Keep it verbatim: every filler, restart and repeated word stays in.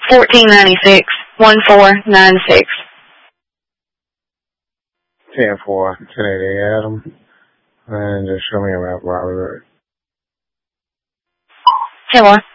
fourteen ninety-six, one four nine six. ten four, ten eighty Adam. And just show me around Robert. ten one.